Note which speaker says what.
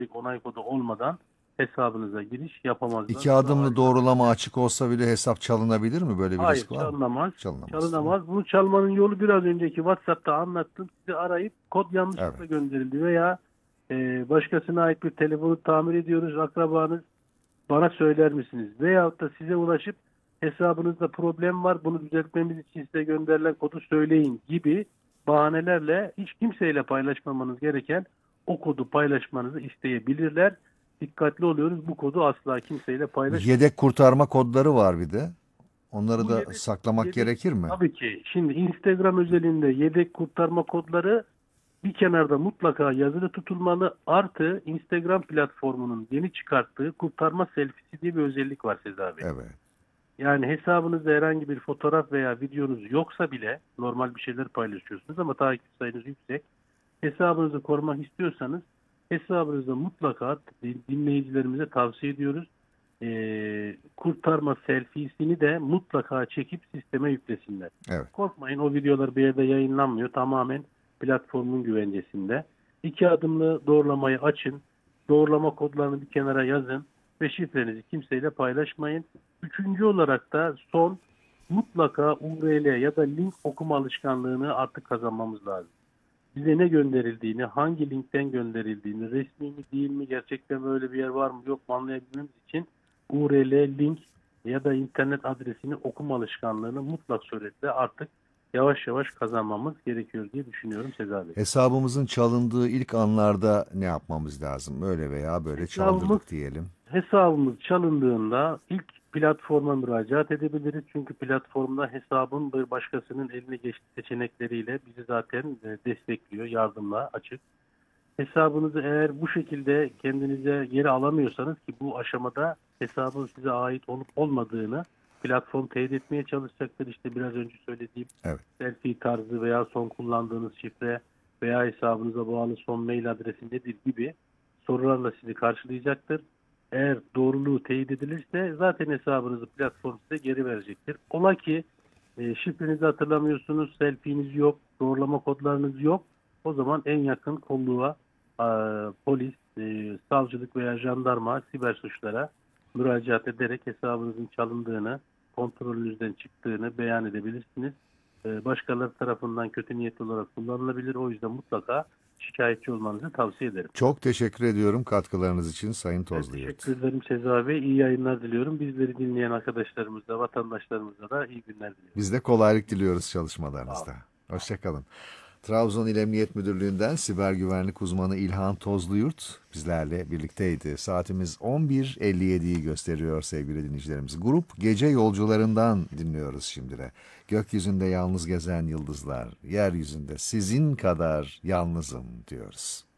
Speaker 1: destek onay kodu olmadan hesabınıza giriş yapamazlar.
Speaker 2: İki
Speaker 1: Bu da
Speaker 2: adımlı
Speaker 1: ayrı bir
Speaker 2: doğrulama
Speaker 1: mesele.
Speaker 2: açık olsa bile hesap çalınabilir mi? Böyle bir
Speaker 1: Hayır,
Speaker 2: risk var mı?
Speaker 1: çalınamaz.
Speaker 2: Çalınamaz, değil mi?
Speaker 1: Çalınamaz. Bunu çalmanın yolu biraz önceki WhatsApp'ta anlattım. Sizi arayıp kod yanlışlıkla
Speaker 2: Evet.
Speaker 1: gönderildi veya başkasına ait bir telefonu tamir ediyoruz, akrabanız, bana söyler misiniz? Veyahut da size ulaşıp hesabınızda problem var, bunu düzeltmemiz için size gönderilen kodu söyleyin gibi bahanelerle hiç kimseyle paylaşmamanız gereken o kodu paylaşmanızı isteyebilirler. Dikkatli oluyoruz. Bu kodu asla kimseyle paylaşmayın.
Speaker 2: Yedek kurtarma kodları var bir de. Onları
Speaker 1: Bu
Speaker 2: da saklamak
Speaker 1: yedek
Speaker 2: gerekir mi?
Speaker 1: tabii ki. Şimdi Instagram özelinde yedek kurtarma kodları bir kenarda mutlaka yazılı tutulmalı. Artı Instagram platformunun yeni çıkarttığı kurtarma selfie'si diye bir özellik var Sezai Bey.
Speaker 2: Evet.
Speaker 1: Yani hesabınızda herhangi bir fotoğraf veya videonuz yoksa bile normal bir şeyler paylaşıyorsunuz ama takip sayınız yüksek. Hesabınızı korumak istiyorsanız hesabınızda mutlaka dinleyicilerimize tavsiye ediyoruz. Kurtarma selfiesini de mutlaka çekip sisteme yüklesinler.
Speaker 2: Evet.
Speaker 1: Korkmayın, o videolar bir yerde yayınlanmıyor. Tamamen platformun güvencesinde. 2 adımlı doğrulamayı açın. Doğrulama kodlarını bir kenara yazın ve şifrenizi kimseyle paylaşmayın. Üçüncü olarak da mutlaka URL ya da link okuma alışkanlığını artık kazanmamız lazım. Bize ne gönderildiğini, hangi linkten gönderildiğini, resmi mi değil mi, gerçekten böyle bir yer var mı yok mu anlayabilmemiz için URL, link ya da internet adresini okuma alışkanlığını mutlak suretle artık yavaş yavaş kazanmamız gerekiyor diye düşünüyorum Sezai Bey.
Speaker 2: Hesabımızın çalındığı ilk anlarda ne yapmamız lazım? Öyle veya böyle
Speaker 1: Hesabımız
Speaker 2: çaldırdık diyelim.
Speaker 1: Hesabımız çalındığında ilk platforma müracaat edebiliriz. Çünkü platformda hesabın bir başkasının eline geçtiği seçenekleriyle bizi zaten destekliyor, yardımla açık. Hesabınızı eğer bu şekilde kendinize geri alamıyorsanız, ki bu aşamada hesabın size ait olup olmadığını platform teyit etmeye çalışacaktır. İşte biraz önce söylediğim
Speaker 2: Evet.
Speaker 1: selfie tarzı veya son kullandığınız şifre veya hesabınıza bağlı son mail adresi nedir gibi sorularla sizi karşılayacaktır. Eğer doğruluğu teyit edilirse zaten hesabınızı platform size geri verecektir. Ola ki şifrenizi hatırlamıyorsunuz, selfie'niz yok, doğrulama kodlarınız yok. O zaman en yakın kolluğa polis, savcılık veya jandarma, siber suçlara müracaat ederek hesabınızın çalındığını, kontrolünüzden çıktığını beyan edebilirsiniz. Başkaları tarafından kötü niyetli olarak kullanılabilir. O yüzden mutlaka şikayetçi olmanızı tavsiye ederim.
Speaker 2: Çok teşekkür ediyorum katkılarınız için Sayın
Speaker 1: Ben
Speaker 2: Tozluyurt.
Speaker 1: teşekkür ederim Sezai Bey. İyi yayınlar diliyorum. Bizleri dinleyen arkadaşlarımıza, vatandaşlarımıza da iyi günler diliyorum.
Speaker 2: Biz de kolaylık diliyoruz
Speaker 1: Sağ olun.
Speaker 2: çalışmalarınızda. Hoşçakalın. Trabzon İl Emniyet Müdürlüğü'nden siber güvenlik uzmanı İlhan Tozluyurt bizlerle birlikteydi. Saatimiz 11.57'yi gösteriyor sevgili dinleyicilerimiz. Grup Gece Yolcularından dinliyoruz şimdi de. Gökyüzünde yalnız gezen yıldızlar, yeryüzünde sizin kadar yalnızım diyoruz.